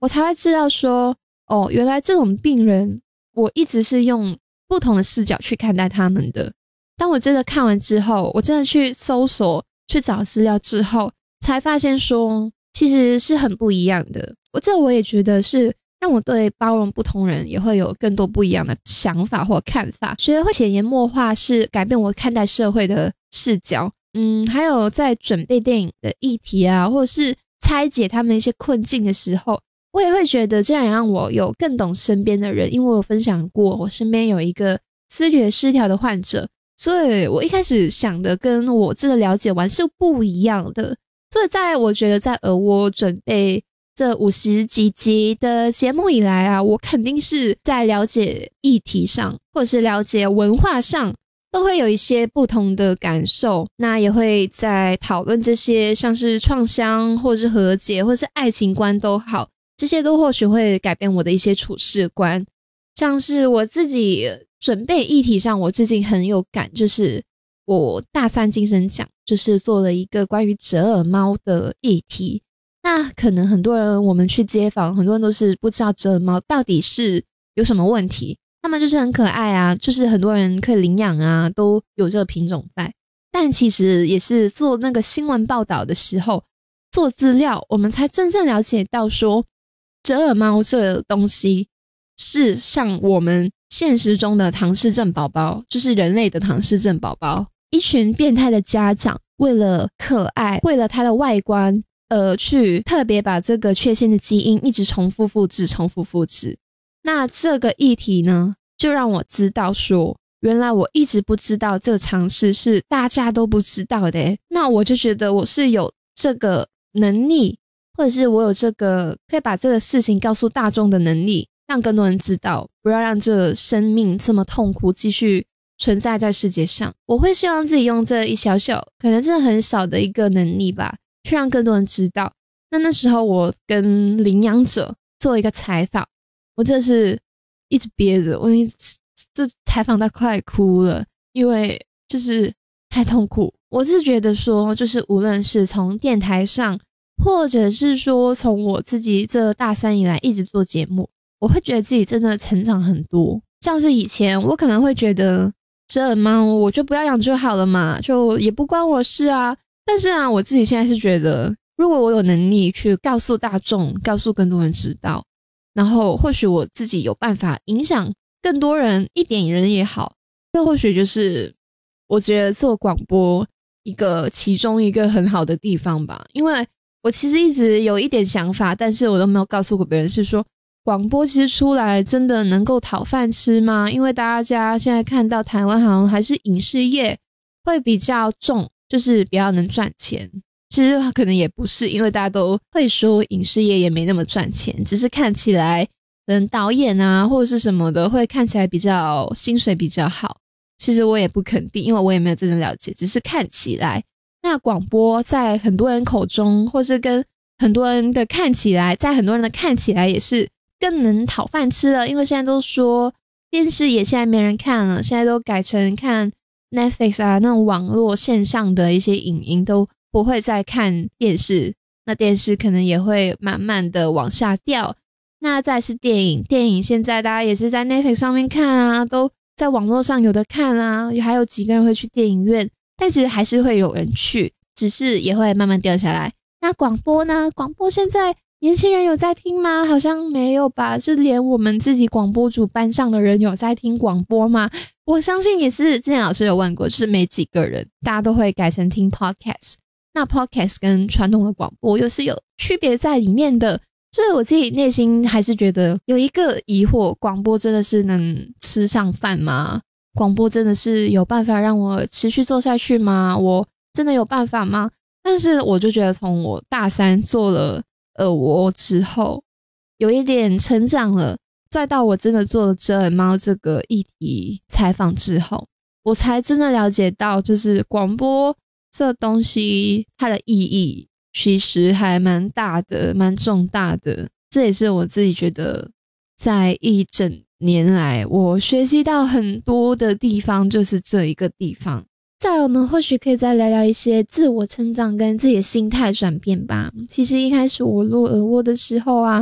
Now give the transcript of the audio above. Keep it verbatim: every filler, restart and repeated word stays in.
我才会知道说，哦，原来这种病人我一直是用不同的视角去看待他们的。当我真的看完之后，我真的去搜索去找资料之后，才发现说其实是很不一样的。我这我也觉得是让我对包容不同人也会有更多不一样的想法或看法，觉得会潜移默化是改变我看待社会的视角。嗯，还有在准备电影的议题啊，或者是拆解他们一些困境的时候，我也会觉得这样也让我有更懂身边的人。因为我有分享过我身边有一个思觉失调的患者，所以我一开始想的跟我真的了解完是不一样的。所以在我觉得在耳蜗准备这五十几集的节目以来啊，我肯定是在了解议题上或者是了解文化上都会有一些不同的感受。那也会在讨论这些像是创伤或是和解或是爱情观都好，这些都或许会改变我的一些处事观。像是我自己准备议题上，我最近很有感，就是我大三精神奖就是做了一个关于折耳猫的议题。那可能很多人我们去街访，很多人都是不知道折耳猫到底是有什么问题，他们就是很可爱啊，就是很多人可以领养啊，都有这个品种在。但其实也是做那个新闻报道的时候做资料，我们才真正了解到说折耳猫这个东西是像我们现实中的唐氏症宝宝，就是人类的唐氏症宝宝，一群变态的家长为了可爱，为了它的外观呃，去特别把这个缺陷的基因一直重复复制重复复制。那这个议题呢，就让我知道说原来我一直不知道这个常识是大家都不知道的耶。那我就觉得我是有这个能力，或者是我有这个可以把这个事情告诉大众的能力，让更多人知道，不要让这个生命这么痛苦继续存在在世界上。我会希望自己用这一小小可能真的很少的一个能力吧，去让更多人知道。那那时候我跟领养者做一个采访，我真的是一直憋着，我一直这采访到快哭了，因为就是太痛苦。我是觉得说，就是无论是从电台上，或者是说从我自己这大三以来一直做节目，我会觉得自己真的成长很多。像是以前我可能会觉得折耳猫我就不要养就好了嘛，就也不关我事啊。但是啊，我自己现在是觉得，如果我有能力去告诉大众，告诉更多人知道，然后或许我自己有办法影响更多人，一点人也好，这或许就是我觉得做广播一个其中一个很好的地方吧。因为我其实一直有一点想法，但是我都没有告诉过别人，是说广播其实出来真的能够讨饭吃吗？因为大家现在看到台湾好像还是影视业会比较重，就是比较能赚钱。其实可能也不是，因为大家都会说影视业也没那么赚钱，只是看起来嗯导演啊或者是什么的会看起来比较薪水比较好。其实我也不肯定，因为我也没有真正了解，只是看起来。那广播在很多人口中，或是跟很多人的看起来，在很多人的看起来也是更能讨饭吃了。因为现在都说电视也现在没人看了，现在都改成看 Netflix 啊，那种网络线上的一些影音都不会再看电视，那电视可能也会慢慢的往下掉。那再是电影，电影现在大家也是在 Netflix 上面看啊，都在网络上有的看啊，还有几个人会去电影院，但其实还是会有人去，只是也会慢慢掉下来。那广播呢？广播现在年轻人有在听吗？好像没有吧，就连我们自己广播组班上的人有在听广播吗？我相信也是，之前老师有问过，就是没几个人，大家都会改成听 podcast。那 podcast 跟传统的广播又是有区别在里面的，所以我自己内心还是觉得有一个疑惑，广播真的是能吃上饭吗？广播真的是有办法让我持续做下去吗？我真的有办法吗？但是我就觉得从我大三做了耳蜗之后，有一点成长了，再到我真的做了折耳猫这个议题采访之后，我才真的了解到，就是广播这东西它的意义其实还蛮大的，蛮重大的。这也是我自己觉得在一整年来我学习到很多的地方，就是这一个地方。再来我们或许可以再聊聊一些自我成长跟自己的心态转变吧。其实一开始我录耳蜗的时候啊，